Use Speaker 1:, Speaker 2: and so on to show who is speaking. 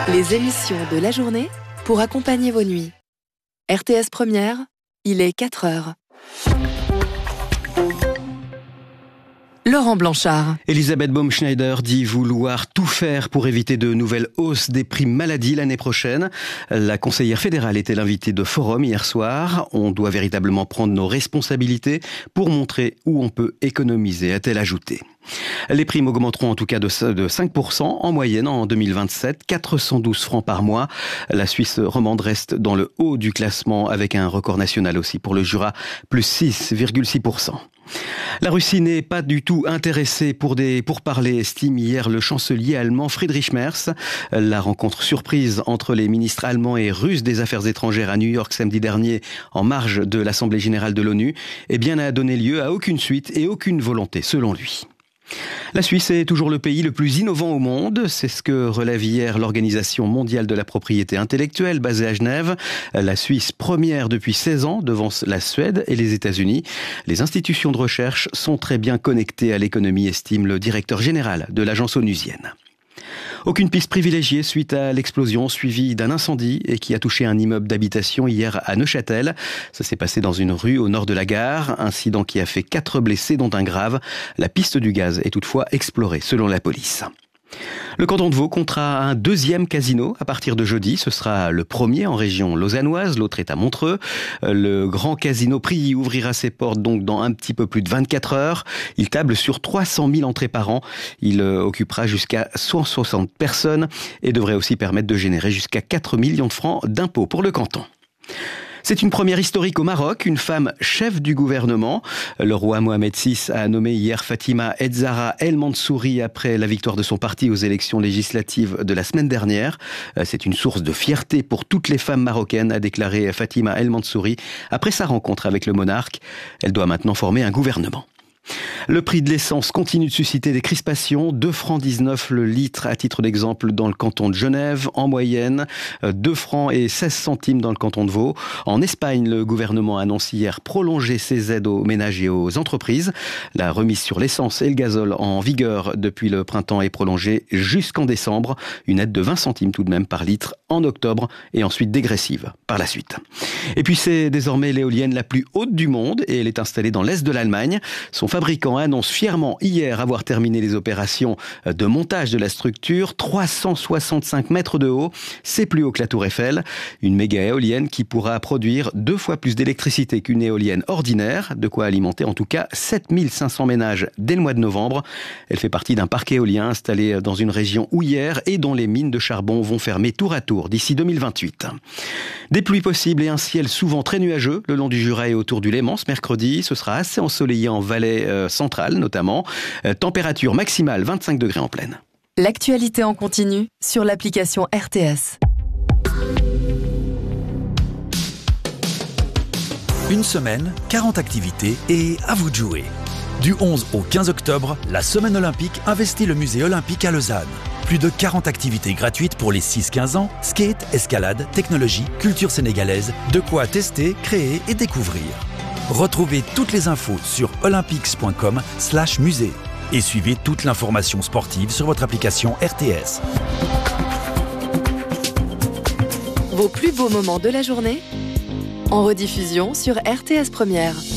Speaker 1: Les émissions de la journée pour accompagner vos nuits. RTS Première, il est 4 heures. Laurent Blanchard.
Speaker 2: Elisabeth Baumschneider dit vouloir tout faire pour éviter de nouvelles hausses des primes maladie l'année prochaine. La conseillère fédérale était l'invitée de Forum hier soir. On doit véritablement prendre nos responsabilités pour montrer où on peut économiser, a-t-elle ajouté. Les primes augmenteront en tout cas de 5% en moyenne en 2027, 412 francs par mois. La Suisse romande reste dans le haut du classement avec un record national aussi pour le Jura, plus 6,6%. La Russie n'est pas du tout intéressée pour des pourparlers, estime hier le chancelier allemand Friedrich Merz. La rencontre surprise entre les ministres allemands et russes des Affaires étrangères à New York samedi dernier, en marge de l'Assemblée générale de l'ONU, n'a donné lieu à aucune suite et aucune volonté, selon lui. La Suisse est toujours le pays le plus innovant au monde, c'est ce que relève hier l'Organisation mondiale de la propriété intellectuelle basée à Genève. La Suisse, première depuis 16 ans, devance la Suède et les États-Unis. Les institutions de recherche sont très bien connectées à l'économie, estime le directeur général de l'agence onusienne. Aucune piste privilégiée suite à l'explosion suivie d'un incendie et qui a touché un immeuble d'habitation hier à Neuchâtel. Ça s'est passé dans une rue au nord de la gare. Incident qui a fait 4 blessés, dont un grave. La piste du gaz est toutefois explorée, selon la police. Le canton de Vaud comptera un deuxième casino à partir de jeudi. Ce sera le premier en région lausannoise, l'autre est à Montreux. Le grand casino Prilly ouvrira ses portes donc dans un petit peu plus de 24 heures. Il table sur 300 000 entrées par an. Il occupera jusqu'à 160 personnes et devrait aussi permettre de générer jusqu'à 4 millions de francs d'impôts pour le canton. C'est une première historique au Maroc, une femme chef du gouvernement. Le roi Mohamed VI a nommé hier Fatima El Zahra El Mansouri après la victoire de son parti aux élections législatives de la semaine dernière. C'est une source de fierté pour toutes les femmes marocaines, a déclaré Fatima El Mansouri après sa rencontre avec le monarque. Elle doit maintenant former un gouvernement. Le prix de l'essence continue de susciter des crispations. 2,19 francs le litre à titre d'exemple dans le canton de Genève. En moyenne, 2 francs et 16 centimes dans le canton de Vaud. En Espagne, le gouvernement annonce hier prolonger ses aides aux ménages et aux entreprises. La remise sur l'essence et le gazole en vigueur depuis le printemps est prolongée jusqu'en décembre. Une aide de 20 centimes tout de même par litre en octobre et ensuite dégressive par la suite. Et puis c'est désormais l'éolienne la plus haute du monde et elle est installée dans l'est de l'Allemagne. Son fabricant annonce fièrement hier avoir terminé les opérations de montage de la structure. 365 mètres de haut, c'est plus haut que la Tour Eiffel. Une méga éolienne qui pourra produire 2 fois plus d'électricité qu'une éolienne ordinaire, de quoi alimenter en tout cas 7500 ménages dès le mois de novembre. Elle fait partie d'un parc éolien installé dans une région houillère et dont les mines de charbon vont fermer tour à tour d'ici 2028. Des pluies possibles et un ciel souvent très nuageux le long du Jura et autour du Léman ce mercredi. Ce sera assez ensoleillé en vallée centrale notamment. Température maximale 25 degrés en pleine.
Speaker 1: L'actualité en continu sur l'application RTS.
Speaker 3: Une semaine, 40 activités et à vous de jouer. Du 11 au 15 octobre, la Semaine olympique investit le musée olympique à Lausanne. Plus de 40 activités gratuites pour les 6-15 ans, skate, escalade, technologie, culture sénégalaise, de quoi tester, créer et découvrir. Retrouvez toutes les infos sur olympics.com/musée et suivez toute l'information sportive sur votre application RTS.
Speaker 1: Vos plus beaux moments de la journée en rediffusion sur RTS Première.